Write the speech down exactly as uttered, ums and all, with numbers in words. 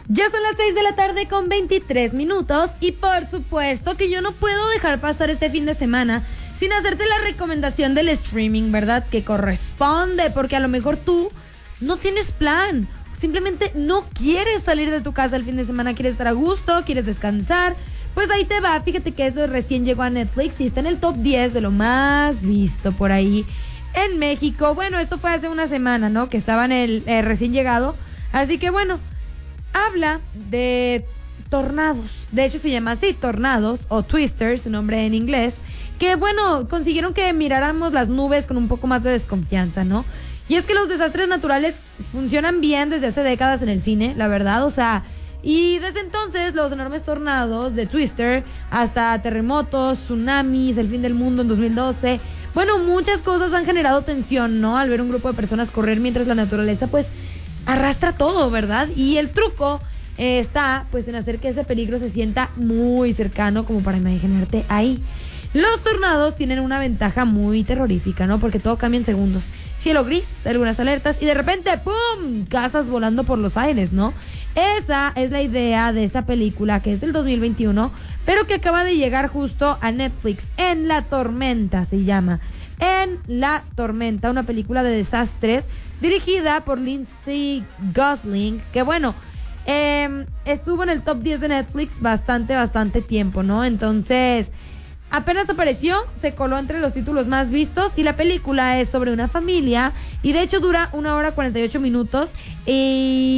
Ya son las seis de la tarde con veintitrés minutos y por supuesto que yo no puedo dejar pasar este fin de semana sin hacerte la recomendación del streaming, ¿verdad? Que corresponde, porque a lo mejor tú no tienes plan, simplemente no quieres salir de tu casa el fin de semana, quieres estar a gusto, quieres descansar. Pues ahí te va, fíjate que eso recién llegó a Netflix y está en el top diez de lo más visto por ahí en México. Bueno, esto fue hace una semana, ¿no? Que estaba en el eh, recién llegado. Así que bueno, habla de tornados. De hecho se llama así, tornados o twisters, su nombre en inglés. Que bueno, consiguieron que miráramos las nubes con un poco más de desconfianza, ¿no? Y es que los desastres naturales funcionan bien desde hace décadas en el cine, la verdad, o sea... Y desde entonces los enormes tornados de Twister hasta terremotos, tsunamis, el fin del mundo en dos mil doce, bueno, muchas cosas han generado tensión, ¿no? Al ver un grupo de personas correr mientras la naturaleza pues arrastra todo, ¿verdad? Y el truco eh, está pues en hacer que ese peligro se sienta muy cercano como para imaginarte ahí. Los tornados tienen una ventaja muy terrorífica, ¿no? Porque todo cambia en segundos. Cielo gris, algunas alertas y de repente ¡pum! Casas volando por los aires, ¿no? Esa es la idea de esta película que es del dos mil veintiuno, pero que acaba de llegar justo a Netflix. En la tormenta se llama. En la tormenta, una película de desastres dirigida por Lindsay Gosling, que bueno, eh, estuvo en el top diez de Netflix bastante, bastante tiempo, ¿no? Entonces... apenas apareció, se coló entre los títulos más vistos y la película es sobre una familia y de hecho dura una hora cuarenta y ocho minutos y